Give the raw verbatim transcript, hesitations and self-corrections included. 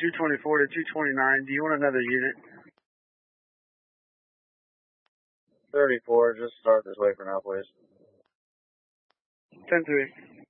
two twenty-four to two twenty-nine. Do you want another unit? thirty-four. Just start this way for now, please. ten three.